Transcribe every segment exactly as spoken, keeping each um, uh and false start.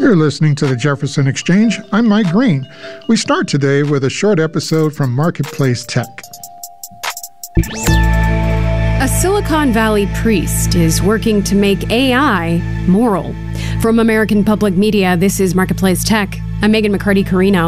You're listening to the Jefferson Exchange. I'm Mike Green. We start today with a short episode from Marketplace Tech. A Silicon Valley priest is working to make A I moral. From American Public Media, this is Marketplace Tech. I'm Megan McCarty-Carino.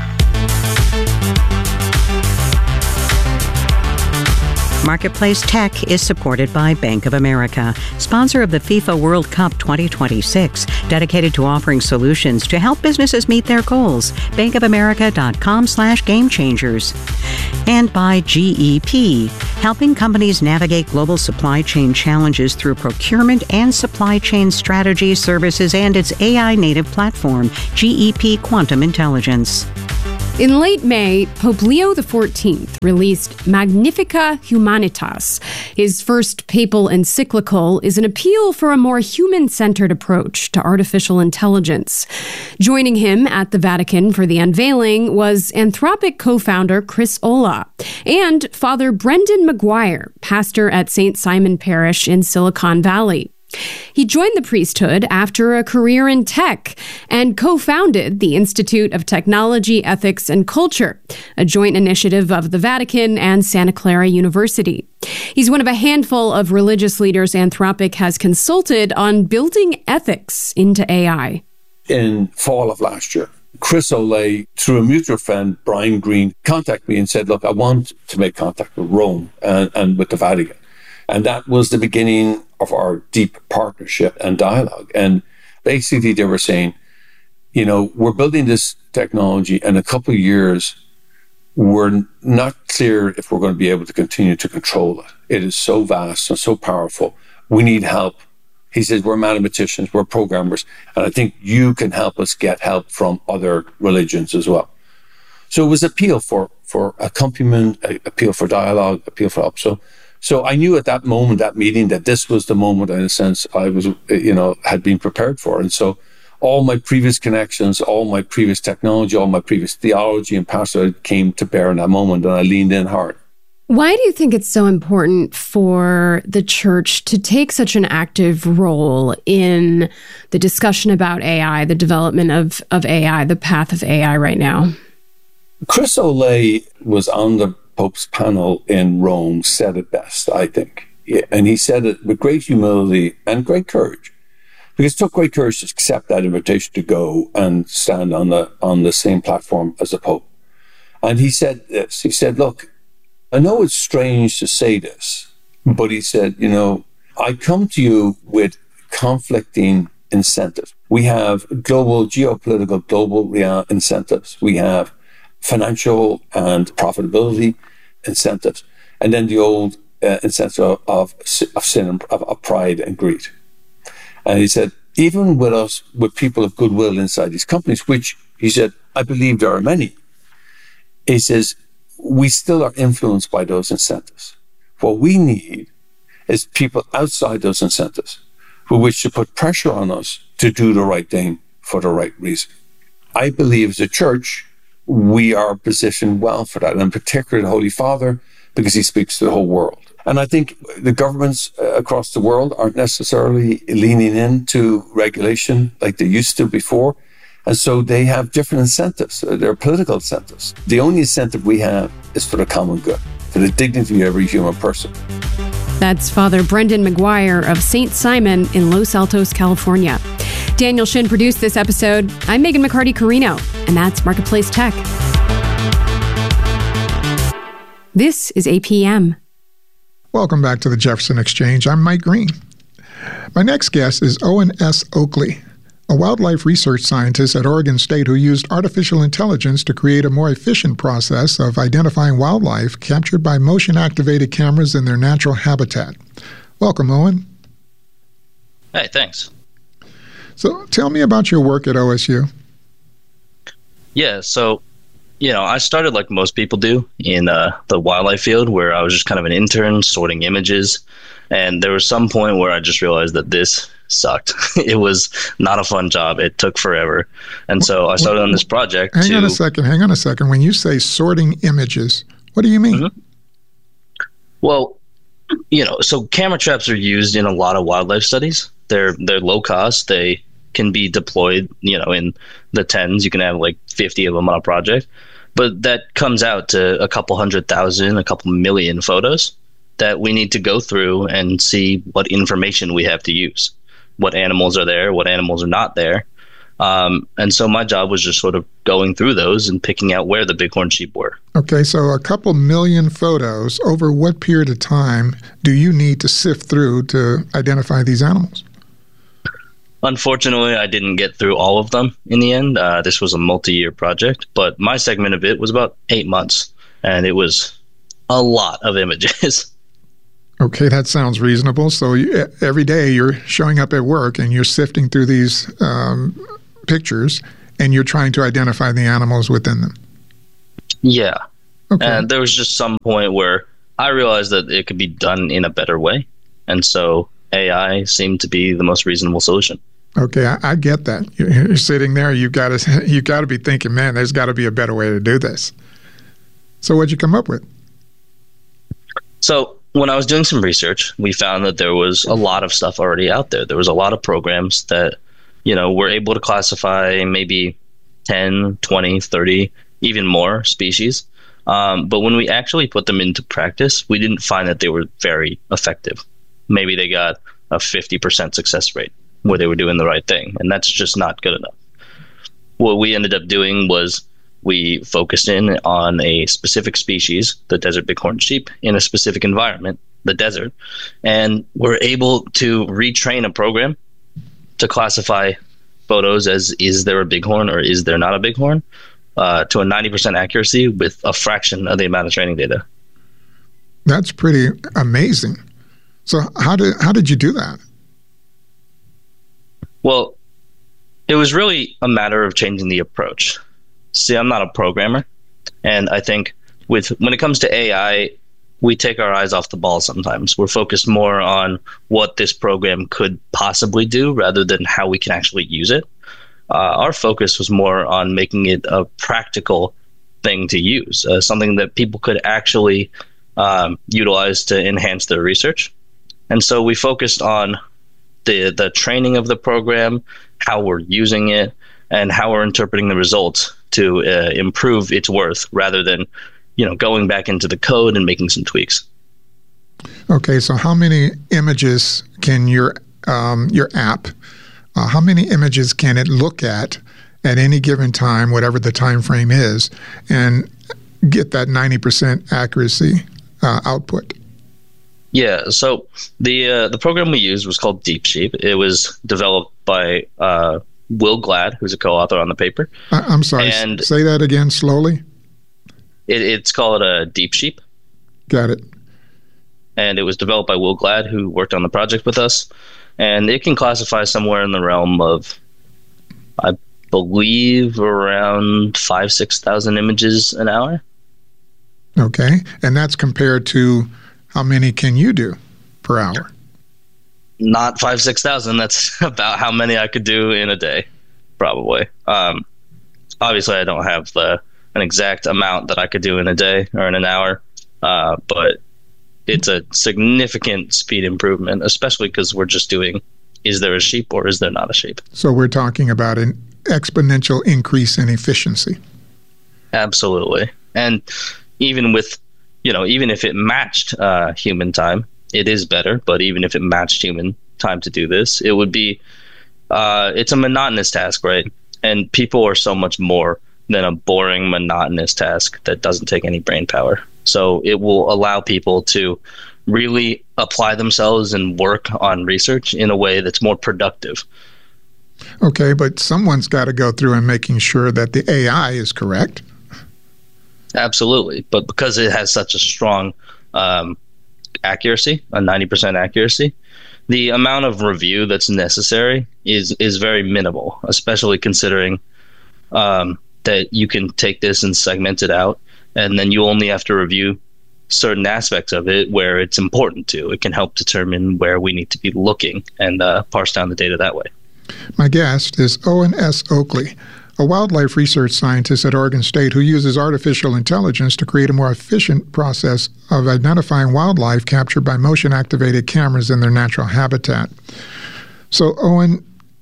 Marketplace Tech is supported by Bank of America, sponsor of the FIFA World Cup twenty twenty-six, dedicated to offering solutions to help businesses meet their goals. bankofamerica.com slash game changers. And by G E P, helping companies navigate global supply chain challenges through procurement and supply chain strategy services and its A I native platform, G E P Quantum Intelligence. In late May, Pope Leo the fourteenth released Magnificat Humanitas. His first papal encyclical is an appeal for a more human-centered approach to artificial intelligence. Joining him at the Vatican for the unveiling was Anthropic co-founder Chris Olah and Father Brendan McGuire, pastor at Saint Simon Parish in Silicon Valley. He joined the priesthood after a career in tech and co-founded the Institute of Technology, Ethics, and Culture, a joint initiative of the Vatican and Santa Clara University. He's one of a handful of religious leaders Anthropic has consulted on building ethics into A I. In fall of last year, Chris Olah, through a mutual friend, Brian Green, contacted me and said, look, I want to make contact with Rome and, and with the Vatican. And that was the beginning of our deep partnership and dialogue. And basically they were saying, you know, we're building this technology in a couple of years. We're not clear if we're going to be able to continue to control it. It is so vast and so powerful. We need help. He says, we're mathematicians, we're programmers, and I think you can help us get help from other religions as well. So it was appeal for, for accompaniment, appeal for dialogue, appeal for help. So So I knew at that moment, that meeting, that this was the moment, in a sense, I was, you know, had been prepared for. And so all my previous connections, all my previous technology, all my previous theology and pastorate came to bear in that moment, and I leaned in hard. Why do you think it's so important for the church to take such an active role in the discussion about A I, the development of, of A I, the path of A I right now? Chris Olah was on the Pope's panel in Rome, said it best, I think. And he said it with great humility and great courage, because it took great courage to accept that invitation to go and stand on the on the same platform as the Pope. And he said this, he said, look, I know it's strange to say this, but he said, you know, I come to you with conflicting incentives. We have global, geopolitical, global real incentives. We have financial and profitability incentives, and then the old uh, incentive of, of, of sin, of, of pride and greed. And he said, even with us, with people of goodwill inside these companies, which he said, I believe there are many, he says, we still are influenced by those incentives. What we need is people outside those incentives who wish to put pressure on us to do the right thing for the right reason. I believe as a church, we are positioned well for that, and in particular the Holy Father, because he speaks to the whole world. And I think the governments across the world aren't necessarily leaning into regulation like they used to before. And so they have different incentives. They're political incentives. The only incentive we have is for the common good, for the dignity of every human person. That's Father Brendan McGuire of Saint Simon in Los Altos, California. Daniel Shin produced this episode. I'm Megan McCarty-Carino, and that's Marketplace Tech. This is A P M. Welcome back to the Jefferson Exchange. I'm Mike Green. My next guest is Owen S. Oakley, a wildlife research scientist at Oregon State who used artificial intelligence to create a more efficient process of identifying wildlife captured by motion-activated cameras in their natural habitat. Welcome, Owen. Hey, thanks. So tell me about your work at O S U. Yeah, so, you know, I started like most people do in uh, the wildlife field, where I was just kind of an intern sorting images. And there was some point where I just realized that this sucked. It was not a fun job. It took forever. And so I started on this project. Hang to, on a second. Hang on a second. When you say sorting images, what do you mean? Mm-hmm. Well, you know, so camera traps are used in a lot of wildlife studies. They're they're low cost. They can be deployed, you know, in the tens. You can have like fifty of them on a project, but that comes out to a couple hundred thousand, a couple million photos that we need to go through and see what information we have to use, what animals are there, what animals are not there. Um, and so my job was just sort of going through those and picking out where the bighorn sheep were. Okay, so a couple million photos, over what period of time do you need to sift through to identify these animals? Unfortunately, I didn't get through all of them in the end. Uh, this was a multi-year project, but my segment of it was about eight months, and it was a lot of images. Okay, that sounds reasonable. So you, every day you're showing up at work and you're sifting through these um, pictures and you're trying to identify the animals within them. Yeah. Okay. And there was just some point where I realized that it could be done in a better way. And so A I seemed to be the most reasonable solution. Okay, I, I get that. You're, you're sitting there, you've got to you've got to be thinking, man, there's got to be a better way to do this. So what'd you come up with? So when I was doing some research, we found that there was a lot of stuff already out there. There was a lot of programs that, you know, were able to classify maybe ten, twenty, thirty, even more species. Um, but when we actually put them into practice, we didn't find that they were very effective. Maybe they got a fifty percent success rate where they were doing the right thing, and that's just not good enough. What we ended up doing was we focused in on a specific species, the desert bighorn sheep, in a specific environment, the desert, and we're able to retrain a program to classify photos as is there a bighorn or is there not a bighorn, uh, to a ninety percent accuracy with a fraction of the amount of training data. That's pretty amazing. So how did how did you do that? Well, it was really a matter of changing the approach. See, I'm not a programmer, and I think with when it comes to A I, we take our eyes off the ball sometimes. We're focused more on what this program could possibly do rather than how we can actually use it. Uh, our focus was more on making it a practical thing to use, uh, something that people could actually um, utilize to enhance their research. And so we focused on the the training of the program, how we're using it, and how we're interpreting the results to uh, improve its worth rather than, you know, going back into the code and making some tweaks. Okay, so how many images can your um, your app, uh, how many images can it look at at any given time, whatever the time frame is, and get that ninety percent accuracy uh, output? Yeah, so the uh, the program we used was called DeepSheep. It was developed by uh, Will Glad, who's a co-author on the paper. I, I'm sorry, and say that again slowly. It, it's called a DeepSheep. Got it. And it was developed by Will Glad, who worked on the project with us. And it can classify somewhere in the realm of, I believe, around five, six thousand images an hour. Okay, and that's compared to how many can you do per hour? Not five, six thousand. That's about how many I could do in a day, probably. Um, obviously, I don't have the an exact amount that I could do in a day or in an hour, uh, but it's a significant speed improvement, especially because we're just doing, is there a sheep or is there not a sheep? So we're talking about an exponential increase in efficiency. Absolutely. And even with, you know, even if it matched uh, human time, it is better. But even if it matched human time to do this, it would be, uh, it's a monotonous task, right? And people are so much more than a boring, monotonous task that doesn't take any brain power. So it will allow people to really apply themselves and work on research in a way that's more productive. Okay, but someone's got to go through and making sure that the A I is correct. Absolutely. But because it has such a strong um, accuracy, a ninety percent accuracy, the amount of review that's necessary is, is very minimal, especially considering um, that you can take this and segment it out, and then you only have to review certain aspects of it where it's important to. It can help determine where we need to be looking and uh, parse down the data that way. My guest is Owen S. Oakley, a wildlife research scientist at Oregon State who uses artificial intelligence to create a more efficient process of identifying wildlife captured by motion-activated cameras in their natural habitat. So, Owen,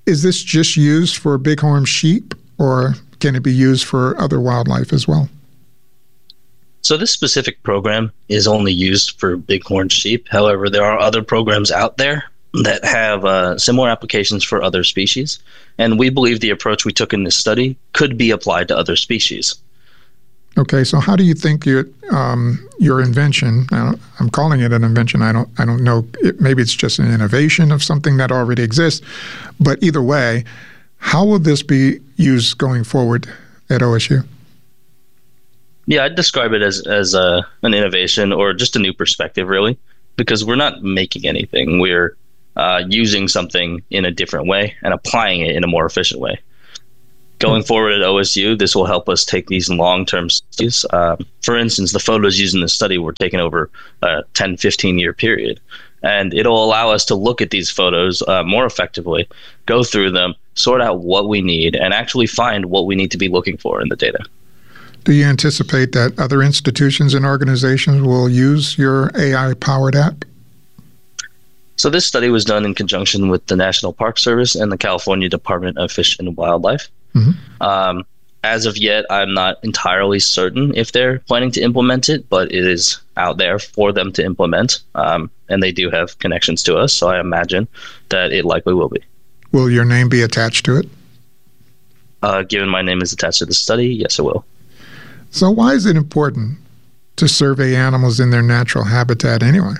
is this just used for bighorn sheep, or can it be used for other wildlife as well? So this specific program is only used for bighorn sheep. However, there are other programs out there that have uh, similar applications for other species. And we believe the approach we took in this study could be applied to other species. Okay, so how do you think your um, your invention? I don't, I'm calling it an invention. I don't I don't know. It, maybe it's just an innovation of something that already exists. But either way, how will this be used going forward at O S U? Yeah, I'd describe it as as a, an innovation or just a new perspective, really, because we're not making anything. We're uh, using something in a different way and applying it in a more efficient way. Going forward at O S U, this will help us take these long-term studies. Um, for instance, the photos used in the study were taken over a ten, fifteen-year period. And it'll allow us to look at these photos uh, more effectively, go through them, sort out what we need, and actually find what we need to be looking for in the data. Do you anticipate that other institutions and organizations will use your A I-powered app? So this study was done in conjunction with the National Park Service and the California Department of Fish and Wildlife. Mm-hmm. Um, as of yet, I'm not entirely certain if they're planning to implement it, but it is out there for them to implement, um, and they do have connections to us, so I imagine that it likely will be. Will your name be attached to it? Uh, given my name is attached to the study, yes, it will. So why is it important to survey animals in their natural habitat anyway?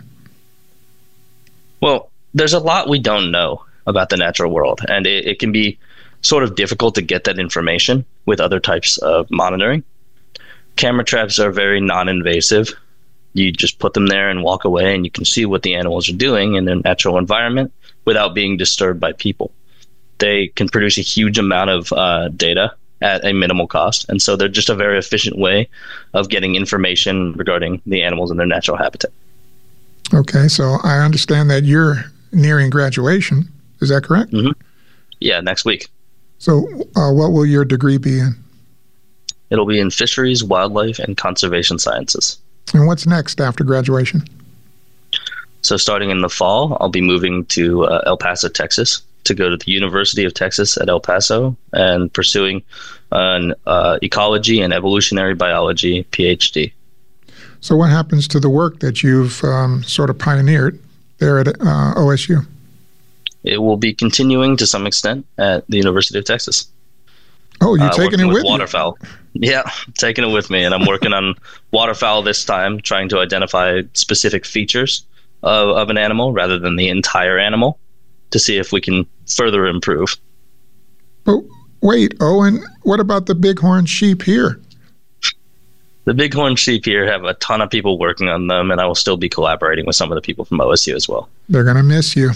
Well, there's a lot we don't know about the natural world, and it, it can be sort of difficult to get that information with other types of monitoring. Camera traps are very non-invasive. You just put them there and walk away, and you can see what the animals are doing in their natural environment without being disturbed by people. They can produce a huge amount of uh, data at a minimal cost, and so they're just a very efficient way of getting information regarding the animals in their natural habitat. Okay, so I understand that you're nearing graduation. Is that correct? Mm-hmm. Yeah, next week. So uh, what will your degree be in? It'll be in fisheries, wildlife, and conservation sciences. And what's next after graduation? So starting in the fall, I'll be moving to uh, El Paso, Texas, to go to the University of Texas at El Paso and pursuing an uh, ecology and evolutionary biology PhD. So what happens to the work that you've um, sort of pioneered there at uh, O S U? It will be continuing to some extent at the University of Texas. Oh, you're uh, taking it with, with waterfowl. You? Yeah, taking it with me. And I'm working on waterfowl this time, trying to identify specific features of, of an animal rather than the entire animal to see if we can further improve. But wait, Owen, what about the bighorn sheep here? The bighorn sheep here have a ton of people working on them, and I will still be collaborating with some of the people from O S U as well. They're going to miss you.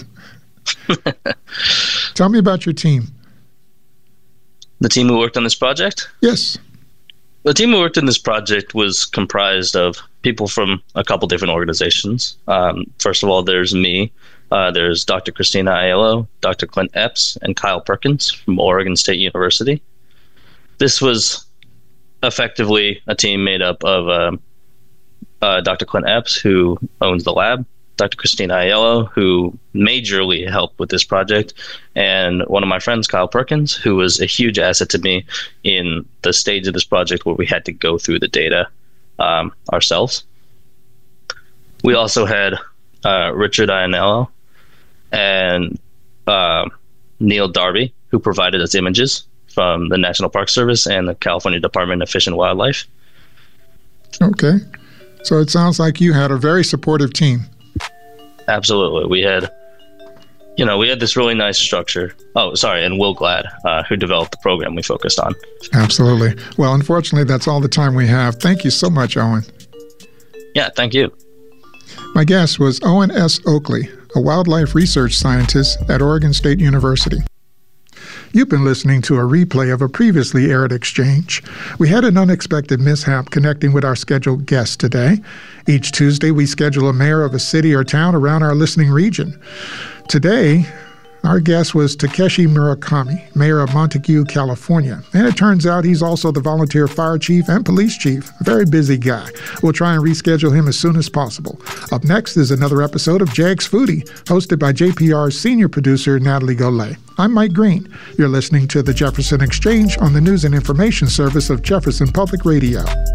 Tell me about your team. The team who worked on this project? Yes. The team who worked on this project was comprised of people from a couple different organizations. Um, first of all, there's me. Uh, there's Doctor Christina Aiello, Doctor Clint Epps, and Kyle Perkins from Oregon State University. This was effectively a team made up of uh, uh, Doctor Clint Epps, who owns the lab, Doctor Christina Aiello, who majorly helped with this project, and one of my friends, Kyle Perkins, who was a huge asset to me in the stage of this project where we had to go through the data um, ourselves. We also had uh, Richard Iannello and uh, Neil Darby, who provided us images from the National Park Service and the California Department of Fish and Wildlife. Okay. So it sounds like you had a very supportive team. Absolutely. We had, you know, we had this really nice structure. Oh, sorry. And Will Glad, uh, who developed the program we focused on. Absolutely. Well, unfortunately, that's all the time we have. Thank you so much, Owen. Yeah, thank you. My guest was Owen S. Oakley, a wildlife research scientist at Oregon State University. You've been listening to a replay of a previously aired exchange. We had an unexpected mishap connecting with our scheduled guest today. Each Tuesday, we schedule a mayor of a city or town around our listening region. Today, Our guest was Takeshi Murakami, mayor of Montague, California. And it turns out he's also the volunteer fire chief and police chief. A very busy guy. We'll try and reschedule him as soon as possible. Up next is another episode of Jags Foodie, hosted by J P R's senior producer, Natalie Golay. I'm Mike Green. You're listening to the Jefferson Exchange on the News and Information Service of Jefferson Public Radio.